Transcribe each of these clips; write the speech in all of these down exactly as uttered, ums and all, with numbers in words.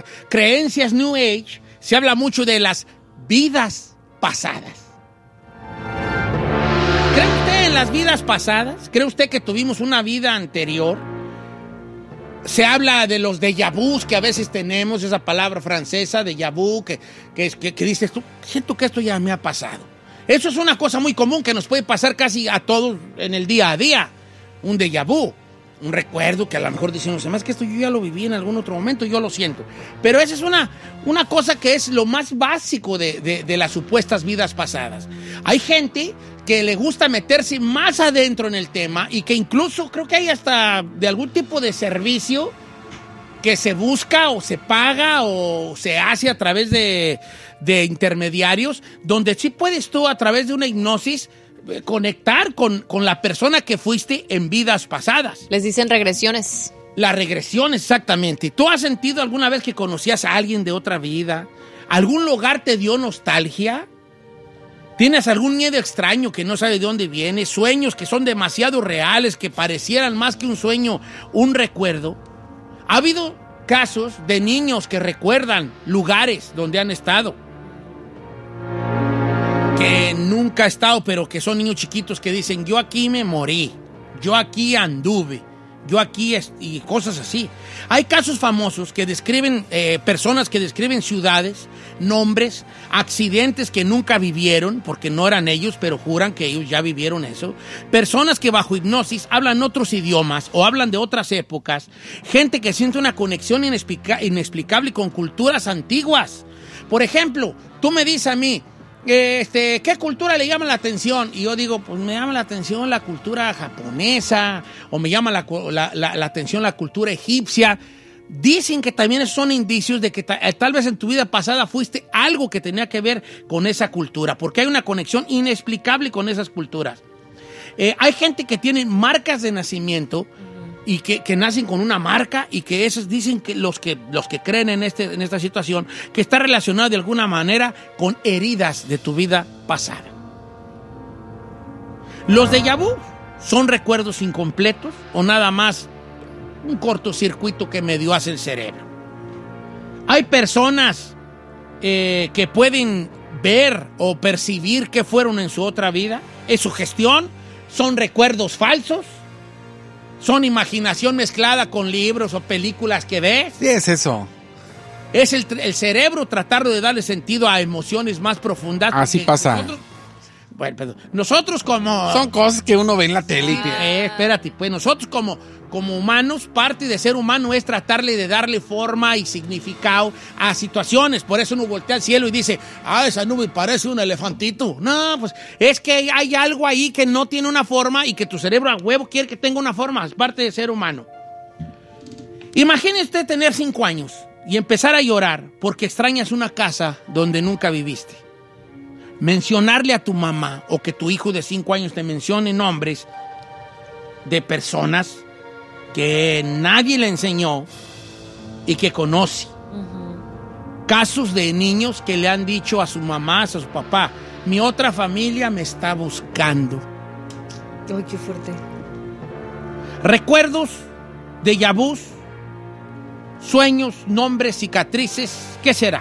creencias New Age, se habla mucho de las vidas pasadas. ¿Cree usted en las vidas pasadas? ¿Cree usted que tuvimos una vida anterior? Se habla de los déjà vus que a veces tenemos, esa palabra francesa, déjà vu, que, que, que, que dices tú, siento que esto ya me ha pasado. Eso es una cosa muy común que nos puede pasar casi a todos en el día a día. Un déjà vu, un recuerdo que a lo mejor decimos, además que esto yo ya lo viví en algún otro momento, yo lo siento. Pero esa es una, una cosa que es lo más básico de, de, de las supuestas vidas pasadas. Hay gente que le gusta meterse más adentro en el tema y que incluso creo que hay hasta de algún tipo de servicio que se busca o se paga o se hace a través de, de intermediarios, donde sí puedes tú a través de una hipnosis conectar con, con la persona que fuiste en vidas pasadas. Les dicen regresiones. La regresión, exactamente. ¿Tú has sentido alguna vez que conocías a alguien de otra vida? ¿Algún lugar te dio nostalgia? ¿Tienes algún miedo extraño que no sabe de dónde viene? ¿Sueños que son demasiado reales, que parecieran más que un sueño, un recuerdo? Ha habido casos de niños que recuerdan lugares donde han estado, que nunca ha estado, pero que son niños chiquitos que dicen, yo aquí me morí, yo aquí anduve, yo aquí, est y cosas así. Hay casos famosos que describen, eh, personas que describen ciudades, nombres, accidentes que nunca vivieron, porque no eran ellos, pero juran que ellos ya vivieron eso. Personas que bajo hipnosis hablan otros idiomas o hablan de otras épocas. Gente que siente una conexión inexplica inexplicable con culturas antiguas. Por ejemplo, tú me dices a mí, Este, ¿qué cultura le llama la atención? Y yo digo, pues me llama la atención la cultura japonesa, o me llama la, la, la, la atención la cultura egipcia. Dicen que también son indicios de que ta, tal vez en tu vida pasada fuiste algo que tenía que ver con esa cultura, porque hay una conexión inexplicable con esas culturas. Eh, hay gente que tiene marcas de nacimiento y que, que nacen con una marca, y que esos dicen que los que, los que creen en, este, en esta situación, que está relacionado de alguna manera con heridas de tu vida pasada. Los déjà vu son recuerdos incompletos o nada más un cortocircuito que medio hace el cerebro. Hay personas eh, que pueden ver o percibir qué fueron en su otra vida. ¿Es sugestión? ¿Son recuerdos falsos? ¿Son imaginación mezclada con libros o películas que ves? Sí, es eso. Es el, el cerebro tratando de darle sentido a emociones más profundas. Así pasa. Nosotros, bueno, perdón, nosotros como... Son cosas que uno ve en la tele. Ah, eh, espérate, pues nosotros como, como humanos, parte de ser humano es tratarle de darle forma y significado a situaciones. Por eso uno voltea al cielo y dice, ah, esa nube parece un elefantito. No, pues es que hay algo ahí que no tiene una forma y que tu cerebro a huevo quiere que tenga una forma. Es parte de ser humano. Imagine usted tener cinco años y empezar a llorar porque extrañas una casa donde nunca viviste. Mencionarle a tu mamá o que tu hijo de cinco años te mencione nombres de personas que nadie le enseñó y que conoce. Uh-huh. Casos de niños que le han dicho a su mamá, a su papá, mi otra familia me está buscando. Ay, qué fuerte. Recuerdos, déjà vus, sueños, nombres, cicatrices, ¿qué será?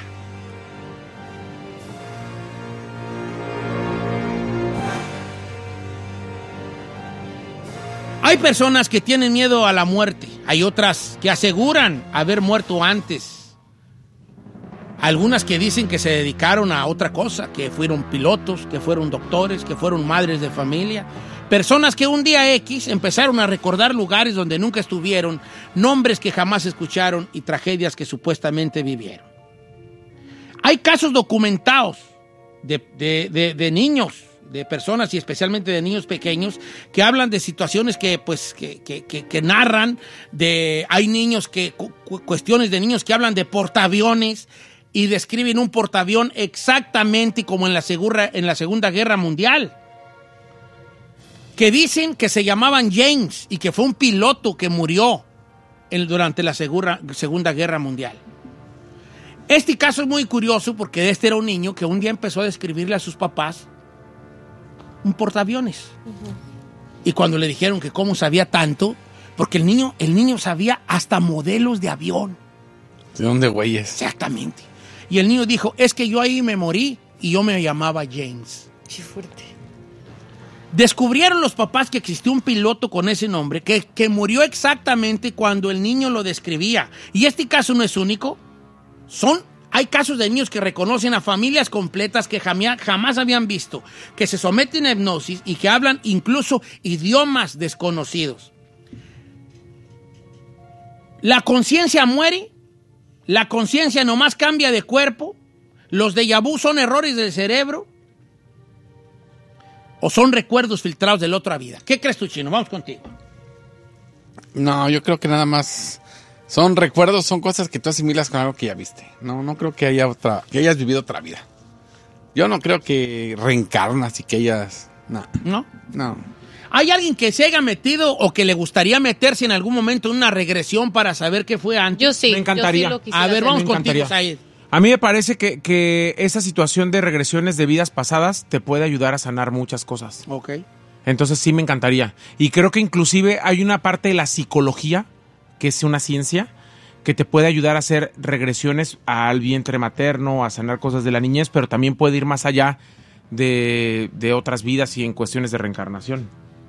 Hay personas que tienen miedo a la muerte. Hay otras que aseguran haber muerto antes. Algunas que dicen que se dedicaron a otra cosa, que fueron pilotos, que fueron doctores, que fueron madres de familia. Personas que un día X empezaron a recordar lugares donde nunca estuvieron, nombres que jamás escucharon y tragedias que supuestamente vivieron. Hay casos documentados de, de, de, de niños, de personas y especialmente de niños pequeños que hablan de situaciones que pues que, que, que, que narran de hay niños que cu cuestiones de niños que hablan de portaaviones y describen un portaavión exactamente como en la segura, en la Segunda Guerra Mundial, que dicen que se llamaban James y que fue un piloto que murió en, durante la segura, Segunda Guerra Mundial. Este caso es muy curioso porque este era un niño que un día empezó a describirle a sus papás un portaaviones. Uh-huh. Y cuando le dijeron que cómo sabía tanto, porque el niño, el niño sabía hasta modelos de avión. ¿De dónde, güeyes? Exactamente. Y el niño dijo, es que yo ahí me morí y yo me llamaba James. Qué fuerte. Descubrieron los papás que existió un piloto con ese nombre que, que murió exactamente cuando el niño lo describía. Y este caso no es único. Son, hay casos de niños que reconocen a familias completas que jamás, jamás habían visto, que se someten a hipnosis y que hablan incluso idiomas desconocidos. La conciencia muere, la conciencia nomás cambia de cuerpo, los déjà vu son errores del cerebro, ¿o son recuerdos filtrados de la otra vida? ¿Qué crees tú, Chino? Vamos contigo. No, yo creo que nada más son recuerdos, son cosas que tú asimilas con algo que ya viste. No, no creo que haya otra, que hayas vivido otra vida. Yo no creo que reencarnas y que hayas... No. ¿No? No. ¿Hay alguien que se haya metido o que le gustaría meterse en algún momento en una regresión para saber qué fue antes? Yo sí. Me encantaría. Yo sí lo quisiera A ver, hacer. vamos Me contigo, encantaría. Said. A mí me parece que, que esa situación de regresiones de vidas pasadas te puede ayudar a sanar muchas cosas. Ok. Entonces sí me encantaría. Y creo que inclusive hay una parte de la psicología, que es una ciencia, que te puede ayudar a hacer regresiones al vientre materno, a sanar cosas de la niñez, pero también puede ir más allá de, de otras vidas y en cuestiones de reencarnación.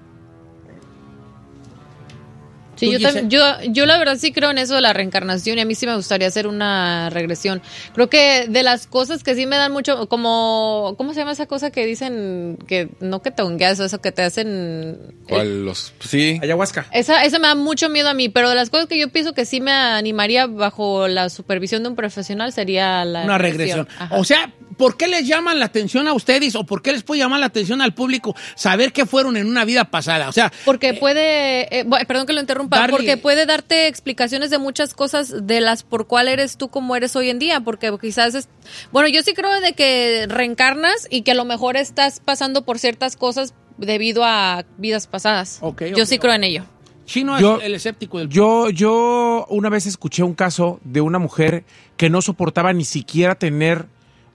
Sí, ¿Tú, yo, Giselle? tam- yo, yo la verdad sí creo en eso de la reencarnación y a mí sí me gustaría hacer una regresión. Creo que de las cosas que sí me dan mucho, como, ¿cómo se llama esa cosa que dicen que no que te hongueas, eso que te hacen? ¿Cuál los...? Sí. Ayahuasca. Esa, esa me da mucho miedo a mí, pero de las cosas que yo pienso que sí me animaría bajo la supervisión de un profesional sería la Una regresión. Ajá. O sea, ¿por qué les llaman la atención a ustedes o por qué les puede llamar la atención al público saber qué fueron en una vida pasada? O sea, Porque puede, eh, bueno, perdón que lo interrumpa, darle- porque puede darte explicaciones de muchas cosas de las por cuál eres tú como eres hoy en día, porque quizás es, bueno, yo sí creo de que reencarnas y que a lo mejor estás pasando por ciertas cosas debido a vidas pasadas. Ok, yo ok, sí ok. creo en ello. Chino Yo- es el escéptico del Yo, yo una vez escuché un caso de una mujer que no soportaba ni siquiera tener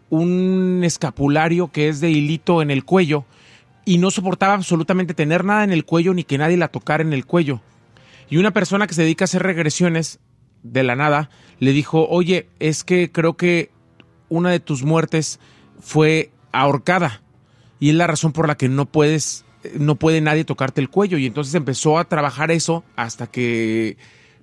un escapulario que es de hilito en el cuello y no soportaba absolutamente tener nada en el cuello ni que nadie la tocara en el cuello. Y una persona que se dedica a hacer regresiones de la nada le dijo, oye, es que creo que una de tus muertes fue ahorcada y es la razón por la que no puedes, no puede nadie tocarte el cuello. Y entonces empezó a trabajar eso hasta que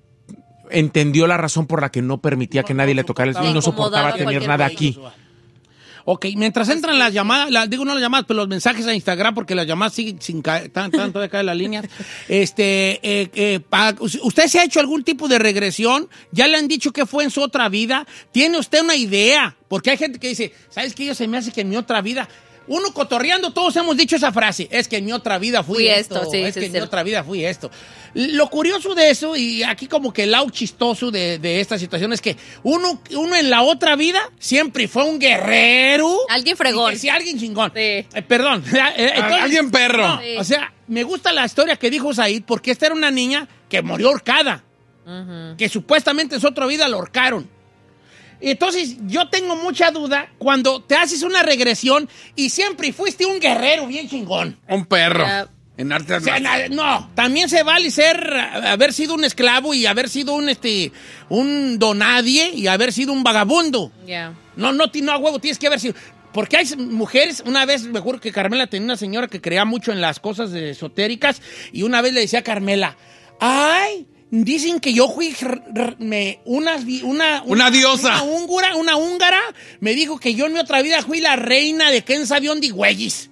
entendió la razón por la que no permitía que nadie le tocara el cuello y no soportaba Incomodaba tener cualquier nada cuello. aquí. Ok, mientras entran las llamadas, las, digo no las llamadas, pero los mensajes a Instagram, porque las llamadas siguen sin caer, tan, tanto de caer las líneas. Este, eh, eh, pa- ¿usted se ha hecho algún tipo de regresión? ¿Ya le han dicho qué fue en su otra vida? ¿Tiene usted una idea? Porque hay gente que dice, ¿sabes qué? Yo se me hace que en mi otra vida... Uno cotorreando, todos hemos dicho esa frase. Es que en mi otra vida fui, Fui esto. esto, sí, es sí, que es en mi cierto. otra vida fui esto. Lo curioso de eso, y aquí como que el lado chistoso de, de esta situación, es que uno, uno en la otra vida siempre fue un guerrero. Alguien fregón. Y que sí, alguien chingón. Sí. Eh, perdón. Eh, entonces- Alguien perro. No, Sí. O sea, me gusta la historia que dijo Said, porque esta era una niña que murió ahorcada. Que supuestamente en su otra vida la ahorcaron. Entonces, yo tengo mucha duda cuando te haces una regresión y siempre fuiste un guerrero bien chingón. Un perro. Ya. En arte O sea, na- no, también se vale ser, haber sido un esclavo y haber sido un, este, un donadie y haber sido un vagabundo. Ya. No, no, ti- no a huevo, tienes que haber sido. Porque hay mujeres, una vez me acuerdo que Carmela tenía una señora que creía mucho en las cosas de esotéricas y una vez le decía a Carmela, ay, dicen que yo fui r- r- me, una, una, Una diosa. Una húngara, una húngara me dijo que yo en mi otra vida fui la reina de quién sabe dónde güeyes.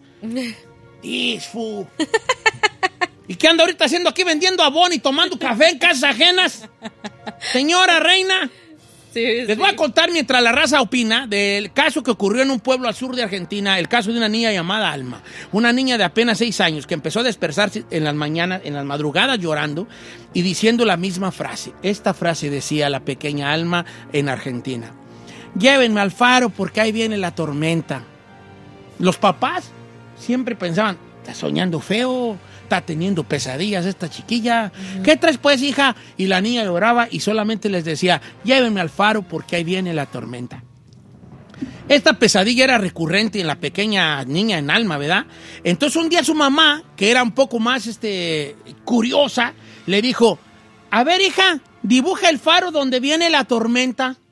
Isfu. ¿Y qué anda ahorita haciendo aquí vendiendo abón y tomando café en casas ajenas? Señora reina. Sí, Les sí. voy a contar mientras la raza opina del caso que ocurrió en un pueblo al sur de Argentina, el caso de una niña llamada Alma, una niña de apenas seis años que empezó a despertarse en las mañanas, en las madrugadas llorando y diciendo la misma frase. Esta frase decía la pequeña Alma en Argentina: llévenme al faro porque ahí viene la tormenta. Los papás siempre pensaban, está soñando feo, está teniendo pesadillas esta chiquilla. Uh-huh. ¿Qué traes pues, hija? Y la niña lloraba y solamente les decía, llévenme al faro porque ahí viene la tormenta. Esta pesadilla era recurrente en la pequeña niña en Alma, ¿verdad? Entonces un día su mamá, que era un poco más este, curiosa, le dijo, a ver, hija, dibuja el faro donde viene la tormenta.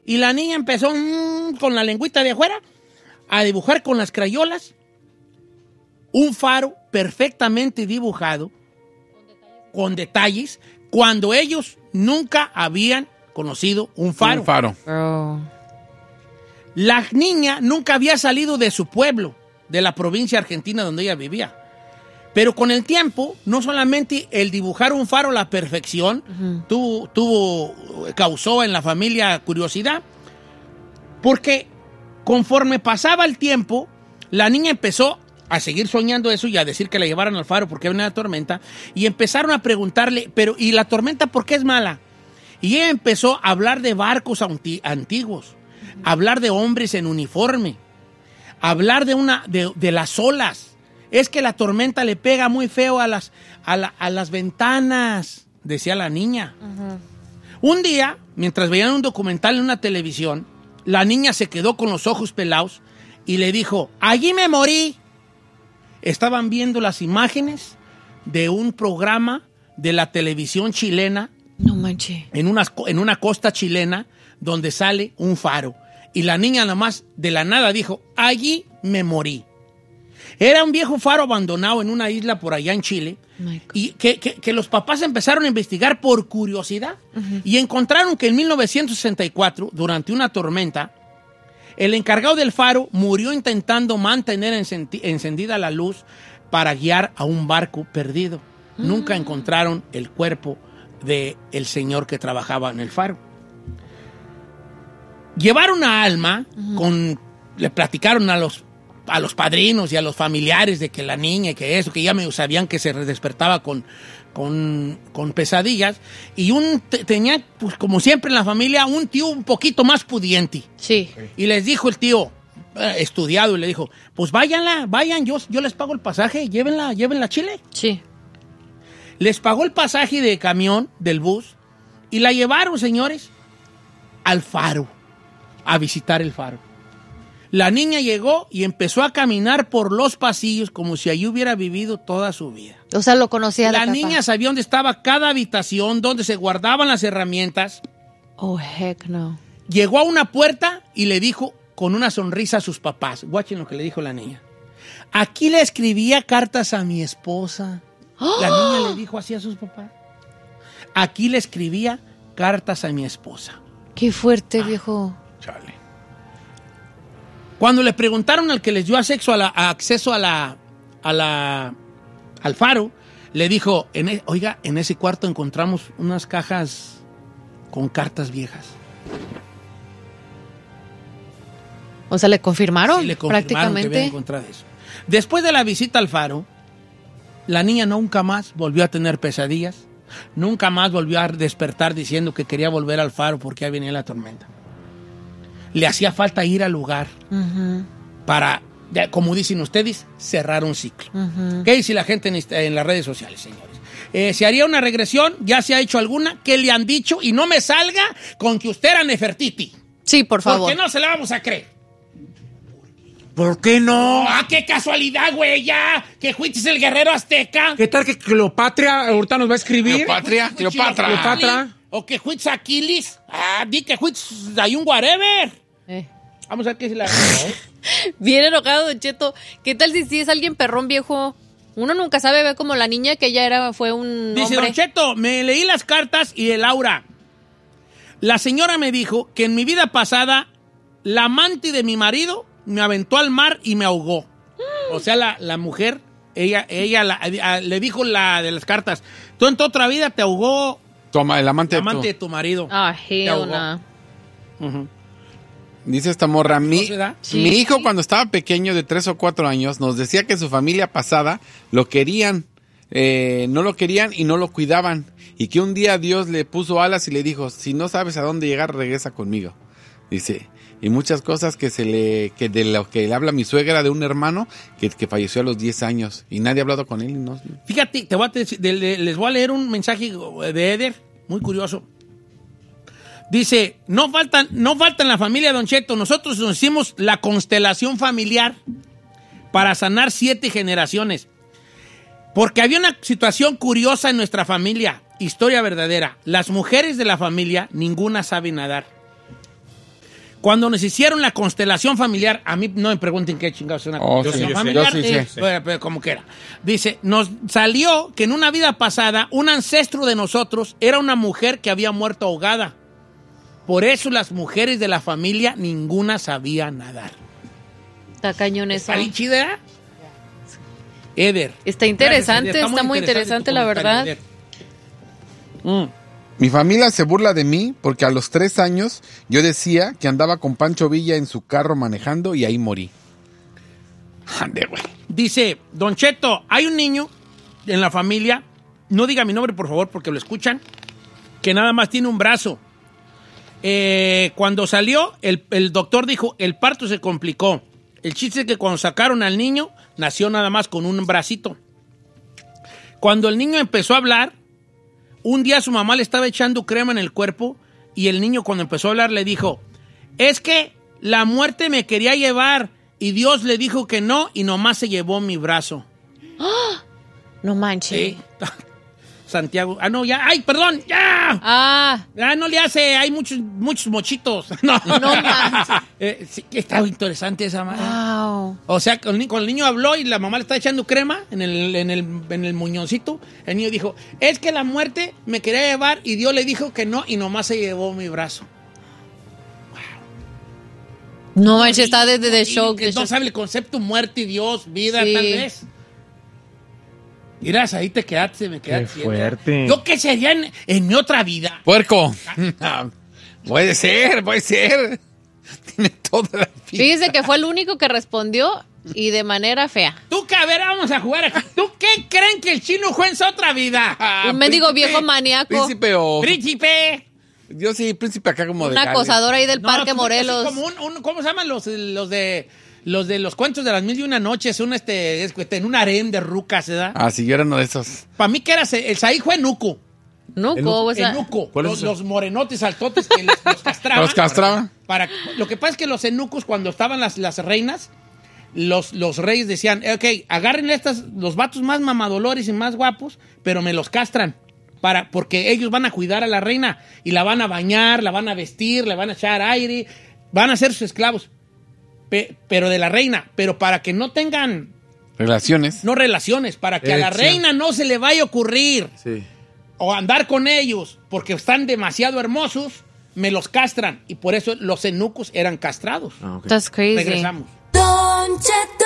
Y la niña empezó mmm, con la lengüita de afuera a dibujar con las crayolas un faro perfectamente dibujado, con detalles, cuando ellos nunca habían conocido un faro. Un faro. Oh. La niña nunca había salido de su pueblo, de la provincia argentina donde ella vivía. Pero con el tiempo, no solamente el dibujar un faro a la perfección, uh-huh. tuvo, tuvo, causó en la familia curiosidad, porque conforme pasaba el tiempo, la niña empezó a seguir soñando eso y a decir que la llevaran al faro porque venía la tormenta, y empezaron a preguntarle, pero ¿y la tormenta por qué es mala? Y ella empezó a hablar de barcos anti- antiguos, uh-huh. a hablar de hombres en uniforme, a hablar de, una, de, de las olas. Es que la tormenta le pega muy feo a las, a la, a las ventanas, decía la niña. Uh-huh. Un día, mientras veían un documental en una televisión, la niña se quedó con los ojos pelados y le dijo, allí me morí. Estaban viendo las imágenes de un programa de la televisión chilena. No manches. En una, en una costa chilena donde sale un faro. Y la niña nada más de la nada dijo, allí me morí. Era un viejo faro abandonado en una isla por allá en Chile, y que, que, que los papás empezaron a investigar por curiosidad, uh-huh. y encontraron que en mil novecientos sesenta y cuatro, durante una tormenta, el encargado del faro murió intentando mantener encendi- encendida la luz para guiar a un barco perdido. Uh-huh. Nunca encontraron el cuerpo del señor que trabajaba en el faro. Llevaron a Alma, uh-huh. con, le platicaron a los a los padrinos y a los familiares de que la niña y que eso, que ya me sabían que se despertaba con, con, con pesadillas, y un te, tenía, pues como siempre en la familia, un tío un poquito más pudiente. Sí. Y les dijo el tío, eh, estudiado, y le dijo, pues váyanla, vayan, yo, yo les pago el pasaje, llévenla, llévenla a Chile. Sí. Les pagó el pasaje de camión, del bus, y la llevaron, señores, al faro, a visitar el faro. La niña llegó y empezó a caminar por los pasillos como si allí hubiera vivido toda su vida. O sea, lo conocía de La papá. niña sabía dónde estaba cada habitación, dónde se guardaban las herramientas. Oh, heck no. Llegó a una puerta y le dijo con una sonrisa a sus papás. Guachen lo que le dijo la niña. Aquí le escribía cartas a mi esposa. ¡Oh! La niña le dijo así a sus papás. Aquí le escribía cartas a mi esposa. Qué fuerte, ah, viejo. Chale. Cuando le preguntaron al que les dio acceso a la, a acceso a la, a la, al faro, le dijo, en e, oiga, en ese cuarto encontramos unas cajas con cartas viejas. O sea, le confirmaron, sí, le confirmaron prácticamente. Que habían encontrado eso. Después de la visita al faro, la niña nunca más volvió a tener pesadillas, nunca más volvió a despertar diciendo que quería volver al faro porque ya venía la tormenta. Le hacía falta ir al lugar uh-huh. para, como dicen ustedes, cerrar un ciclo. Uh-huh. ¿Qué dice la gente en, en las redes sociales, señores? Eh, ¿Se haría una regresión? ¿Ya se ha hecho alguna? ¿Qué le han dicho? Y no me salga con que usted era Nefertiti. Sí, por favor. Porque no se la vamos a creer. ¿Por qué no? ¡Ah, qué casualidad, güey! ¡Ya! ¡Que fuiste el guerrero azteca! ¿Qué tal que Cleopatra ahorita nos va a escribir? Cleopatra, Cleopatra. Cleopatra. O que fuiste Aquiles. Ah, di que fuiste hay un whatever. Eh. Vamos a ver qué es la... Bien enojado, Don Cheto. ¿Qué tal si, si es alguien perrón viejo? Uno nunca sabe, ve como la niña que ella era, fue un Dice, hombre. Don Cheto, me leí las cartas y el aura. La señora me dijo que en mi vida pasada, la amante de mi marido me aventó al mar y me ahogó. Mm. O sea, la, la mujer, ella, ella la, a, le dijo la de las cartas, tú en tu otra vida te ahogó. Toma, el amante, el amante de, de tu marido. Ah, hell no. Uh-huh. Dice esta morra, mi, sí. mi hijo cuando estaba pequeño de tres o cuatro años nos decía que su familia pasada lo querían, eh, no lo querían y no lo cuidaban. Y que un día Dios le puso alas y le dijo, si no sabes a dónde llegar, regresa conmigo. Dice, y muchas cosas que se le, que de lo que le habla mi suegra de un hermano que, que falleció a los diez años y nadie ha hablado con él. No. Fíjate, te voy a decir, de, de, les voy a leer un mensaje de Eder, muy curioso. Dice, no faltan, no falta en la familia, Don Cheto, nosotros nos hicimos la constelación familiar para sanar siete generaciones. Porque había una situación curiosa en nuestra familia, historia verdadera. Las mujeres de la familia, ninguna sabe nadar. Cuando nos hicieron la constelación familiar, a mí no me pregunten qué chingados es una Oh, constelación sí, yo familiar, sí, yo sí eh, sé. pero- pero como quiera. Dice, nos salió que en una vida pasada, un ancestro de nosotros era una mujer que había muerto ahogada. Por eso las mujeres de la familia, ninguna sabía nadar. Está cañón eso. ¿Está bien chida? Eder. Está interesante, Gracias, Eder. está muy interesante, tu la comentario, verdad. Eder. Mm. Mi familia se burla de mí porque a los tres años yo decía que andaba con Pancho Villa en su carro manejando y ahí morí. Ande, güey. Dice, Don Cheto, hay un niño en la familia, no diga mi nombre por favor porque lo escuchan, que nada más tiene un brazo. Eh, cuando salió, el, el doctor dijo, el parto se complicó. El chiste es que cuando sacaron al niño, nació nada más con un bracito. Cuando el niño empezó a hablar, un día su mamá le estaba echando crema en el cuerpo y el niño cuando empezó a hablar le dijo, es que la muerte me quería llevar y Dios le dijo que no y nomás se llevó mi brazo. No manches. Sí. Santiago. Ah, no, ya. ¡Ay, perdón! ¡Ya! Ah, Ah, no le hace. Hay muchos, muchos mochitos. No, no manches. Eh, sí, está interesante esa madre. Wow. O sea, cuando el, ni- cuando el niño habló y la mamá le estaba echando crema en el, en el, en el muñoncito, el niño dijo, es que la muerte me quería llevar y Dios le dijo que no y nomás se llevó mi brazo. No manches, está de, de, de Y shock. que de no shock. sabe el concepto muerte y Dios, vida, Sí. tal vez. Miras, ahí te quedaste, me quedaste. Qué fuerte. ¿Yo qué sería en, en mi otra vida? Puerco. Puede ser, puede ser. Tiene toda la pinta. Fíjese que fue el único que respondió y de manera fea. Tú que a ver, vamos a jugar aquí. ¿Tú qué creen que el chino fue en su otra vida? Ah, Un mendigo príncipe, viejo maníaco. Príncipe o... ¡Príncipe! Yo sí, príncipe acá como de... Un acosador ahí del No, Parque tú, Morelos. así como un, un- ¿cómo se llaman los, los de los de los cuentos de las mil y una noches? Un este, es- en un harén de rucas, ¿verdad? Ah, sí, yo era uno de esos. Para mí que era se- el Saí fue Nuco. No, El- ¿cómo? O sea, Enuco. ¿Cuál es Los, ese? los morenotes altotes que los, los castraban. Los castraba. Para, lo que pasa es que los enucos, cuando estaban las, las reinas, los, los reyes decían, ok, agarren estas, los vatos más mamadolores y más guapos, pero me los castran. Para, porque ellos van a cuidar a la reina y la van a bañar, la van a vestir, le van a echar aire, van a ser sus esclavos. Pe- pero de la reina, pero para que no tengan, Relaciones. no relaciones, para que a la Erección. reina no se le vaya a ocurrir Sí. o andar con ellos porque están demasiado hermosos, me los castran. Y por eso los eunucos eran castrados. Ah, ok. that's crazy. Regresamos. Don Cheto.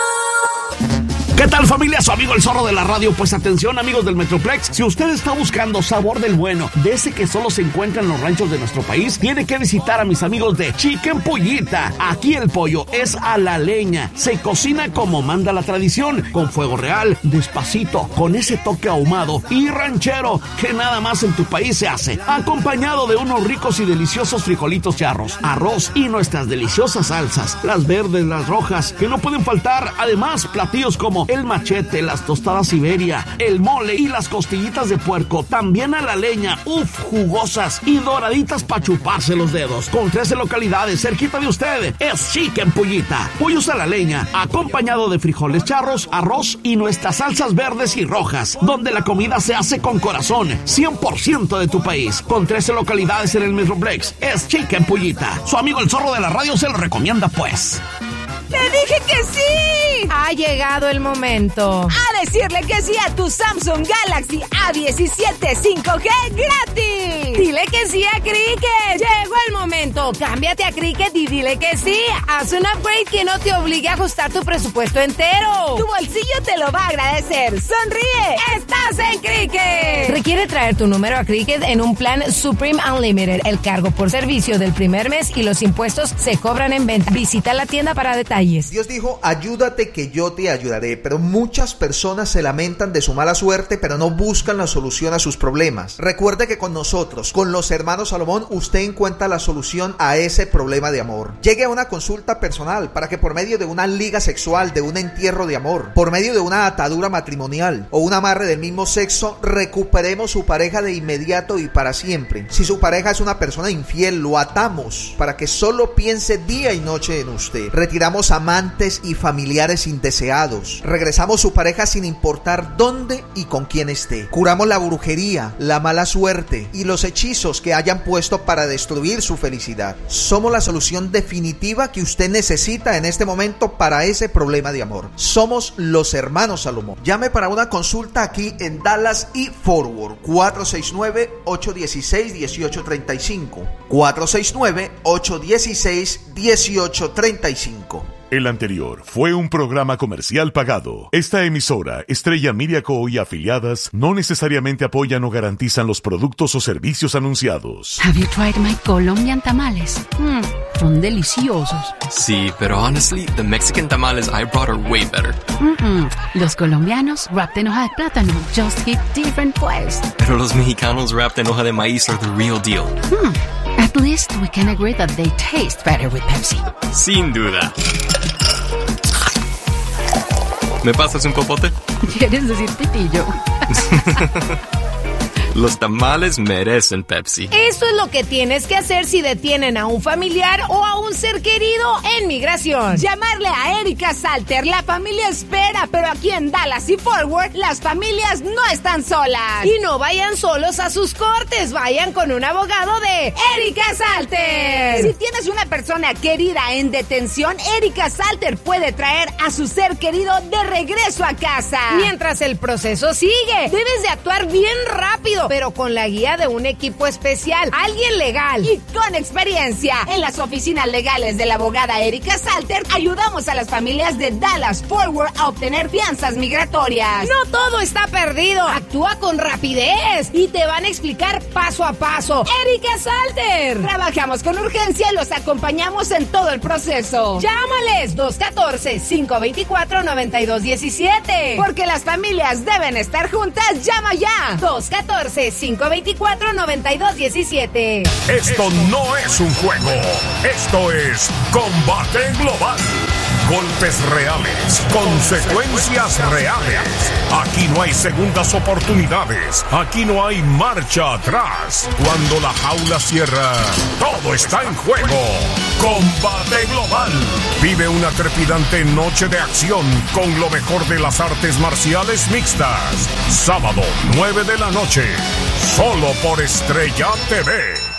¿Qué tal, familia? Su amigo el zorro de la radio. Pues atención, amigos del Metroplex, si usted está buscando sabor del bueno, de ese que solo se encuentra en los ranchos de nuestro país, tiene que visitar a mis amigos de Chicken Pollita. Aquí el pollo es a la leña, se cocina como manda la tradición, con fuego real, despacito, con ese toque ahumado y ranchero que nada más en tu país se hace, acompañado de unos ricos y deliciosos frijolitos charros, arroz y nuestras deliciosas salsas, las verdes, las rojas, que no pueden faltar. Además, platillos como el machete, las tostadas Siberia, el mole y las costillitas de puerco, también a la leña, uff, jugosas y doraditas para chuparse los dedos. Con trece localidades cerquita de usted, es Chicken Pollita. Pollos a la leña, acompañado de frijoles charros, arroz y nuestras salsas verdes y rojas, donde la comida se hace con corazón, cien por ciento de tu país. Con trece localidades en el Metroplex, es Chicken Pollita. Su amigo el zorro de la radio se lo recomienda, pues. ¡Te dije que sí! Ha llegado el momento. A decirle que sí a tu Samsung Galaxy A diecisiete cinco G gratis. Dile que sí a Cricket. Llegó el momento. Cámbiate a Cricket y dile que sí. Haz un upgrade que no te obligue a ajustar tu presupuesto entero. Tu bolsillo te lo va a agradecer. Sonríe. ¡Estás en Cricket! Requiere traer tu número a Cricket en un plan Supreme Unlimited. El cargo por servicio del primer mes y los impuestos se cobran en venta. Visita la tienda para detalles. Dios dijo, ayúdate que yo te ayudaré, pero muchas personas se lamentan de su mala suerte, pero no buscan la solución a sus problemas. Recuerde que con nosotros, con los hermanos Salomón, usted encuentra la solución a ese problema de amor. Llegue a una consulta personal para que por medio de una liga sexual, de un entierro de amor, por medio de una atadura matrimonial o un amarre del mismo sexo, recuperemos su pareja de inmediato y para siempre. Si su pareja es una persona infiel, lo atamos para que solo piense día y noche en usted. Retiramos amantes y familiares indeseados. Regresamos su pareja sin importar dónde y con quién esté. Curamos la brujería, la mala suerte y los hechizos que hayan puesto para destruir su felicidad. Somos la solución definitiva que usted necesita en este momento para ese problema de amor. Somos los hermanos Salomón. Llame para una consulta aquí en Dallas y Forward. cuatro seis nueve, ocho uno seis, uno ocho tres cinco. cuatro seis nueve, ocho uno seis, uno ocho tres cinco. El anterior fue un programa comercial pagado. Esta emisora, Estrella Media Co. y afiliadas, no necesariamente apoyan o garantizan los productos o servicios anunciados. Have you tried my Colombian tamales? Mm, son deliciosos. Sí, pero honestly, the Mexican tamales I brought are way better. Mm-mm. Los colombianos wrapped en hoja de plátano just hit different pues. Pero los mexicanos wrapped en hoja de maíz are the real deal. Hmm. At least we can agree that they taste better with Pepsi. Sin duda. ¿Me pasas un popote? ¿Quieres decir pitillo? Los tamales merecen Pepsi. Eso es lo que tienes que hacer si detienen a un familiar o a un ser querido en migración. Llamarle a Erika Salter. La familia espera, pero aquí en Dallas y Forward, las familias no están solas. Y no vayan solos a sus cortes, vayan con un abogado de Erika Salter. Si tienes una persona querida en detención, Erika Salter puede traer a su ser querido de regreso a casa. Mientras el proceso sigue, debes de actuar bien rápido, pero con la guía de un equipo especial, alguien legal y con experiencia. En las oficinas legales de la abogada Erika Salter, ayudamos a las familias de Dallas Forward a obtener fianzas migratorias. No todo está perdido. Actúa con rapidez y te van a explicar paso a paso. Erika Salter. Trabajamos con urgencia y los acompañamos en todo el proceso. Llámales dos uno cuatro, cinco dos cuatro, nueve dos uno siete. Porque las familias deben estar juntas. Llama ya. dos uno cuatro, cinco dos cuatro, nueve dos uno siete. Esto no es un juego. Esto es Combate Global. Golpes reales, consecuencias reales. Aquí no hay segundas oportunidades. Aquí no hay marcha atrás. Cuando la jaula cierra, todo está en juego. Combate Global. Vive una trepidante noche de acción con lo mejor de las artes marciales mixtas. Sábado, nueve de la noche. Solo por Estrella T V.